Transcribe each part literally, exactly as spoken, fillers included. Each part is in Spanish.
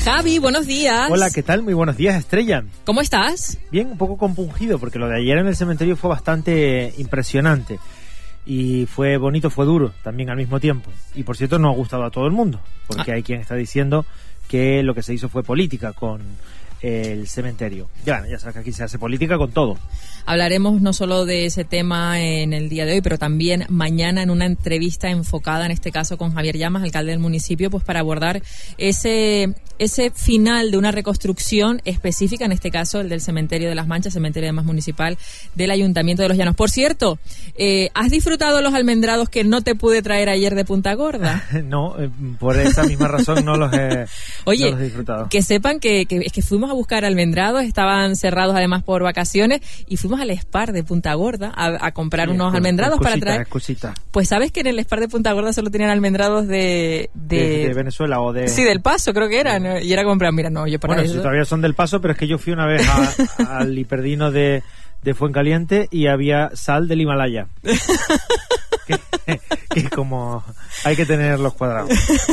Javi, buenos días. Hola, ¿qué tal? Muy buenos días, Estrella. ¿Cómo estás? Bien, un poco compungido, porque lo de ayer en el cementerio fue bastante impresionante. Y fue bonito, fue duro también al mismo tiempo. Y por cierto, no ha gustado a todo el mundo, porque ah. hay quien está diciendo que lo que se hizo fue política con el cementerio. Ya, ya sabes que aquí se hace política con todo. Hablaremos no solo de ese tema en el día de hoy, pero también mañana en una entrevista enfocada, en este caso con Javier Llamas, alcalde del municipio, pues para abordar ese ese final de una reconstrucción específica, en este caso el del cementerio de Las Manchas, cementerio además municipal del Ayuntamiento de Los Llanos. Por cierto, eh, ¿has disfrutado los almendrados que no te pude traer ayer de Punta Gorda? No, eh, por esa misma razón no los he, Oye, no los he disfrutado. Que sepan que, que es que fuimos a buscar almendrados, estaban cerrados además por vacaciones, y fuimos al Spar de Punta Gorda a, a comprar sí, unos almendrados cosita, para traer. Cosita. Pues sabes que en el Spar de Punta Gorda solo tenían almendrados de de, de de Venezuela o de sí, del Paso creo que eran, ¿no? Y era comprar, mira, no, yo para bueno, eso... si todavía son del Paso, pero es que yo fui una vez a, al Hiperdino de de Fuencaliente y había sal del Himalaya. que, que como hay que tener los cuadrados.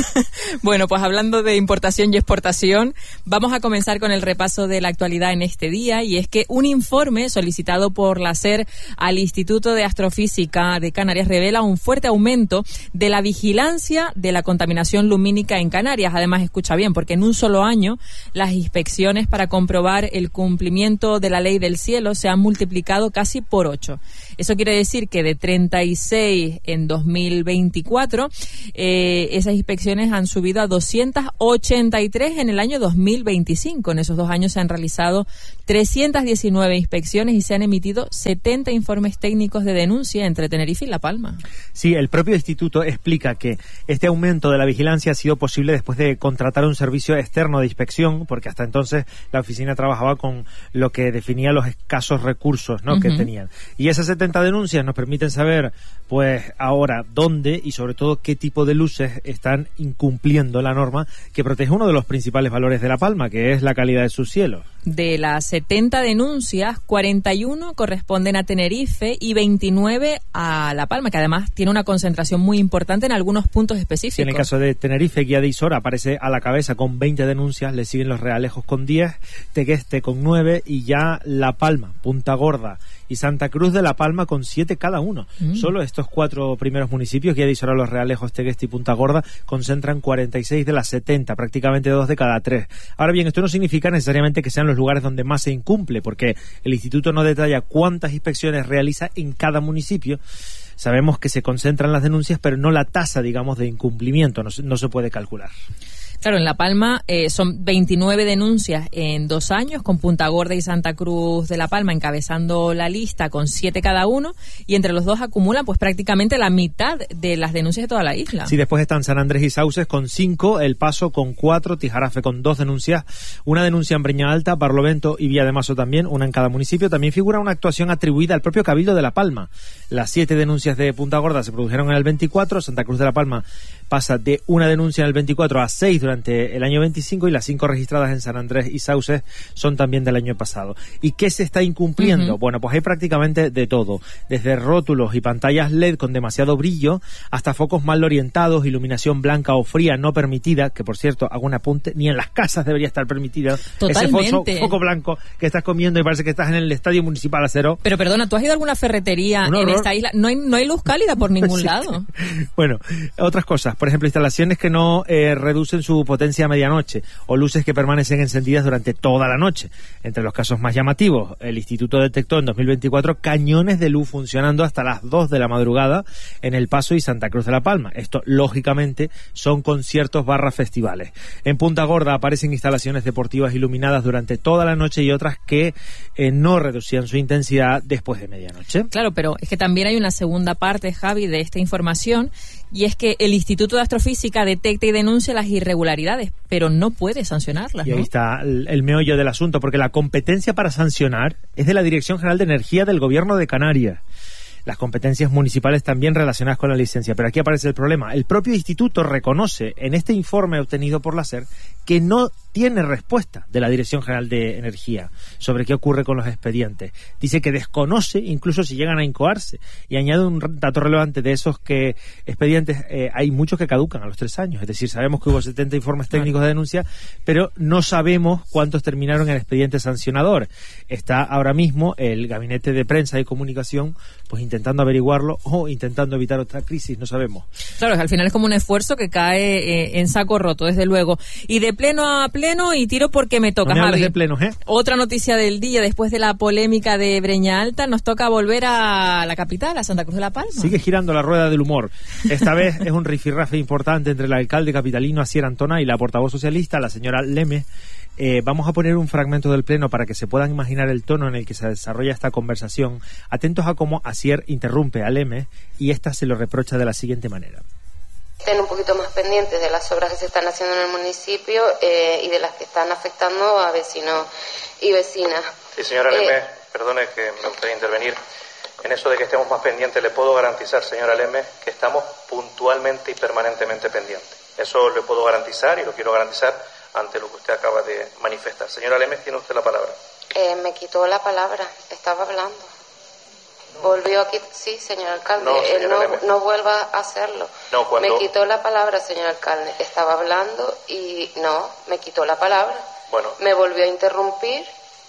Bueno, pues hablando de importación y exportación, vamos a comenzar con el repaso de la actualidad en este día, y es que un informe solicitado por la SER al Instituto de Astrofísica de Canarias revela un fuerte aumento de la vigilancia de la contaminación lumínica en Canarias. Además, escucha bien, porque en un solo año las inspecciones para comprobar el cumplimiento de la ley del cielo se han multiplicado casi por ocho. Eso quiere decir que de treinta y seis en dos mil veinticuatro, eh, esas inspecciones han subido a doscientas ochenta y tres en el año dos mil veinticinco. En esos dos años se han realizado trescientas diecinueve inspecciones y se han emitido setenta informes técnicos de denuncia entre Tenerife y La Palma. Sí, el propio instituto explica que este aumento de la vigilancia ha sido posible después de contratar un servicio externo de inspección, porque hasta entonces la oficina trabajaba con lo que definía los escasos recursos, ¿no? Uh-huh. que tenían. Y esas setenta denuncias nos permiten saber, pues, ahora dónde y sobre todo qué tipo de luces están incumpliendo la norma que protege uno de los principales valores de La Palma, que es la calidad de sus cielos. De las setenta denuncias, cuarenta y uno corresponden a Tenerife y veintinueve a La Palma, que además tiene una concentración muy importante en algunos puntos específicos. Sí, en el caso de Tenerife, Guía de Isora aparece a la cabeza con veinte denuncias, le siguen los Realejos con diez, Tegueste con nueve y ya La Palma, Punta Gorda y Santa Cruz de La Palma con siete cada uno. Mm. Solo estos cuatro primeros municipios, Guía de Isora, Los Realejos, Tegueste y Punta Gorda, concentran cuarenta y seis de las setenta, prácticamente dos de cada tres. Ahora bien, esto no significa necesariamente que sean los lugares donde más se incumple, porque el instituto no detalla cuántas inspecciones realiza en cada municipio. Sabemos que se concentran las denuncias, pero no la tasa, digamos, de incumplimiento, no, no se puede calcular. Claro, en La Palma eh, son veintinueve denuncias en dos años, con Punta Gorda y Santa Cruz de La Palma encabezando la lista con siete cada uno, y entre los dos acumulan pues prácticamente la mitad de las denuncias de toda la isla. Sí, después están San Andrés y Sauces con cinco, El Paso con cuatro, Tijarafe con dos denuncias, una denuncia en Breña Alta, Barlovento y Villa de Maso también, una en cada municipio. También figura una actuación atribuida al propio Cabildo de La Palma. Las siete denuncias de Punta Gorda se produjeron en el veinticuatro, Santa Cruz de La Palma pasa de una denuncia en el veinticuatro a seis durante el año veinticinco, y las cinco registradas en San Andrés y Sauces son también del año pasado. ¿Y qué se está incumpliendo? Uh-huh. Bueno, pues hay prácticamente de todo, desde rótulos y pantallas L E D con demasiado brillo hasta focos mal orientados, iluminación blanca o fría no permitida, que por cierto, hago un apunte, ni en las casas debería estar permitida. Totalmente. Ese foco, foco blanco que estás comiendo y parece que estás en el Estadio Municipal Acero. Pero perdona, ¿tú has ido a alguna ferretería en esta isla? No hay, no hay luz cálida por ningún sí. lado. Bueno, otras cosas. Por ejemplo, instalaciones que no eh, reducen su potencia a medianoche, o luces que permanecen encendidas durante toda la noche. Entre los casos más llamativos, el instituto detectó en dos mil veinticuatro cañones de luz funcionando hasta las dos de la madrugada en El Paso y Santa Cruz de La Palma. Esto, lógicamente, son conciertos barra festivales. En Punta Gorda aparecen instalaciones deportivas iluminadas durante toda la noche y otras que eh, no reducían su intensidad después de medianoche. Claro, pero es que también hay una segunda parte, Javi, de esta información, y es que el Instituto de Astrofísica detecta y denuncia las irregularidades, pero no puede sancionarlas, Y ¿no? ahí está el, el meollo del asunto, porque la competencia para sancionar es de la Dirección General de Energía del Gobierno de Canarias. Las competencias municipales también relacionadas con la licencia, pero aquí aparece el problema. El propio instituto reconoce en este informe obtenido por la SER que no tiene respuesta de la Dirección General de Energía sobre qué ocurre con los expedientes. Dice que desconoce incluso si llegan a incoarse, y añade un dato relevante de esos que expedientes, eh, hay muchos que caducan a los tres años, es decir, sabemos que hubo setenta informes técnicos de denuncia, pero no sabemos cuántos terminaron en el expediente sancionador. Está ahora mismo el Gabinete de Prensa y Comunicación pues intentando averiguarlo o intentando evitar otra crisis, no sabemos. Claro, que al final es como un esfuerzo que cae eh, en saco roto, desde luego. Y de pleno a pleno, y tiro porque me toca, no me Javi. De plenos, ¿eh? Otra noticia del día, después de la polémica de Breña Alta, nos toca volver a la capital, a Santa Cruz de la Palma. Sigue girando la rueda del humor. Esta vez es un rifirrafe importante entre el alcalde capitalino Asier Antona y la portavoz socialista, la señora Leme. Eh, vamos a poner un fragmento del pleno para que se puedan imaginar el tono en el que se desarrolla esta conversación. Atentos a cómo Asier interrumpe a Leme y esta se lo reprocha de la siguiente manera. Estén un poquito más pendientes de las obras que se están haciendo en el municipio eh, y de las que están afectando a vecinos y vecinas. Sí, señora Leme, eh, perdone que me gustaría intervenir. En eso de que estemos más pendientes, le puedo garantizar, señora Leme, que estamos puntualmente y permanentemente pendientes. Eso le puedo garantizar y lo quiero garantizar ante lo que usted acaba de manifestar. Señora Leme, tiene usted la palabra. Eh, me quitó la palabra, estaba hablando. Volvió aquí, sí, señor alcalde, No, eh, señora no, Leme. no vuelva a hacerlo. No, cuando- Me quitó la palabra, señor alcalde, estaba hablando y no, me quitó la palabra. Bueno. Me volvió a interrumpir,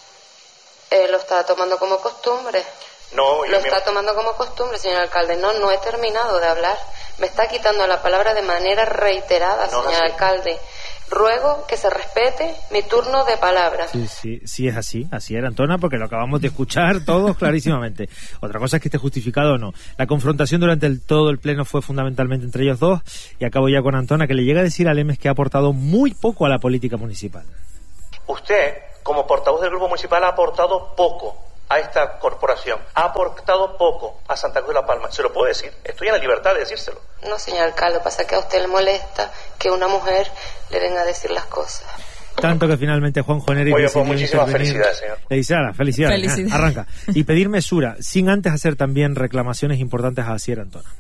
eh, lo está tomando como costumbre. No, yo Lo me- está tomando como costumbre, señor alcalde. No, no he terminado de hablar. Me está quitando la palabra de manera reiterada, No, señor así. alcalde. Ruego que se respete mi turno de palabra. Sí, sí, sí es así, así era, Antona, porque lo acabamos de escuchar todos clarísimamente. Otra cosa es que esté justificado o no. La confrontación durante el, todo el pleno fue fundamentalmente entre ellos dos, y acabo ya con Antona, que le llega a decir a Lemes que ha aportado muy poco a la política municipal. Usted, como portavoz del Grupo Municipal, ha aportado poco a esta corporación. Ha aportado poco a Santa Cruz de la Palma. Se lo puedo decir. Estoy en la libertad de decírselo. No, señor alcalde, pasa que a usted le molesta que una mujer le venga a decir las cosas. Tanto que finalmente Juan Juaneri Oye, decidió pues muchísimas intervenir. felicidades, señor. Felicidades, felicidades. Felicidades. Ah, arranca. Y pedir mesura, sin antes hacer también reclamaciones importantes a Asier Antona.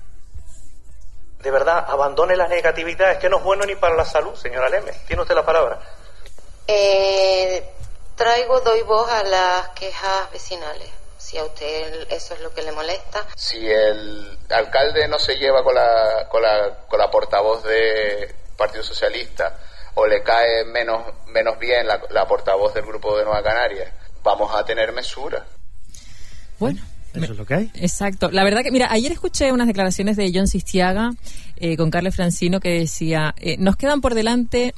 De verdad, abandone la negatividad. Es que no es bueno ni para la salud, señora Leme. Tiene usted la palabra. Eh, traigo, doy voz a las quejas vecinales. Si a usted eso es lo que le molesta. Si el alcalde no se lleva con la, con la, con la portavoz de Partido Socialista, o le cae menos, menos bien la, la portavoz del Grupo de Nueva Canarias, vamos a tener mesura. Bueno. Eso es lo que hay. Exacto. La verdad que, mira, ayer escuché unas declaraciones de John Sistiaga eh, con Carles Francino que decía, eh, nos quedan por delante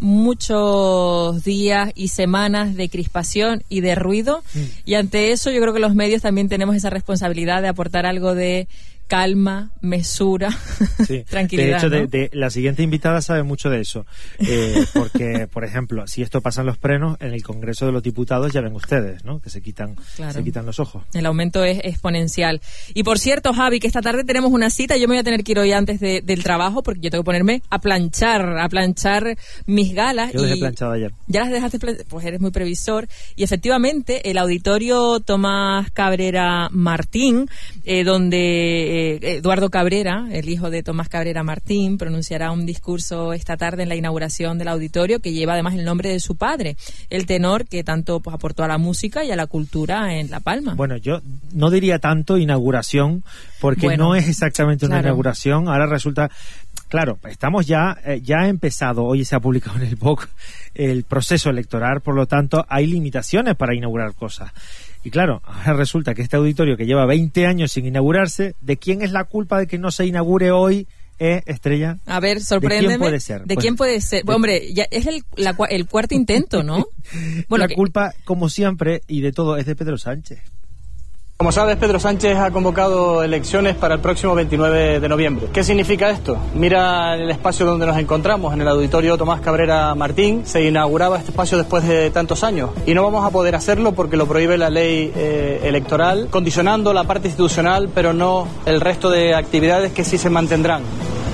muchos días y semanas de crispación y de ruido, mm. y ante eso yo creo que los medios también tenemos esa responsabilidad de aportar algo de calma, mesura, sí. tranquilidad. De hecho, ¿no? de, de, la siguiente invitada sabe mucho de eso. Eh, porque, por ejemplo, si esto pasa en los plenos, en el Congreso de los Diputados ya ven ustedes, ¿no? Que se quitan, claro. se quitan los ojos. El aumento es exponencial. Y por cierto, Javi, que esta tarde tenemos una cita. Yo me voy a tener que ir hoy antes de, del trabajo porque yo tengo que ponerme a planchar, a planchar mis galas. Yo dejé y planchado ayer. ¿Ya las dejaste planchadas? Pues eres muy previsor. Y efectivamente, el auditorio Tomás Cabrera Martín, eh, donde eh, Eduardo Cabrera, el hijo de Tomás Cabrera Martín, pronunciará un discurso esta tarde en la inauguración del auditorio que lleva además el nombre de su padre, el tenor que tanto pues aportó a la música y a la cultura en La Palma. Bueno, yo no diría tanto inauguración, porque bueno, no es exactamente una claro. inauguración. Ahora resulta... Claro, estamos ya, eh, ya ha empezado, hoy se ha publicado en el B O C el proceso electoral, por lo tanto hay limitaciones para inaugurar cosas. Y claro, ahora resulta que este auditorio que lleva veinte años sin inaugurarse, ¿de quién es la culpa de que no se inaugure hoy, eh, Estrella? A ver, sorpréndeme. ¿De quién puede ser? ¿De pues, quién puede ser? Bueno, hombre, ya es el, la, el cuarto intento, ¿no? Bueno, la que... culpa, como siempre, y de todo, es de Pedro Sánchez. Como sabes, Pedro Sánchez ha convocado elecciones para el próximo veintinueve de noviembre. ¿Qué significa esto? Mira el espacio donde nos encontramos, en el auditorio Tomás Cabrera Martín. Se inauguraba este espacio después de tantos años y no vamos a poder hacerlo porque lo prohíbe la ley eh, electoral, condicionando la parte institucional, pero no el resto de actividades que sí se mantendrán.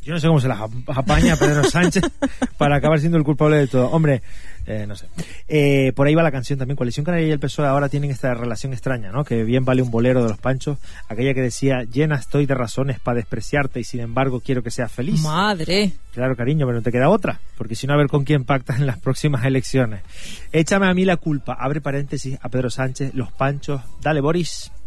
Yo no sé cómo se las apaña Pedro Sánchez para acabar siendo el culpable de todo. Hombre, eh, no sé. Eh, por ahí va la canción también. Coalición Canaria y el P S O E ahora tienen esta relación extraña, ¿no? Que bien vale un bolero de los Panchos. Aquella que decía, llena estoy de razones para despreciarte y sin embargo quiero que seas feliz. Madre. Claro, cariño, pero no te queda otra. Porque si no, a ver con quién pactas en las próximas elecciones. Échame a mí la culpa. Abre paréntesis a Pedro Sánchez, los Panchos. Dale, Boris.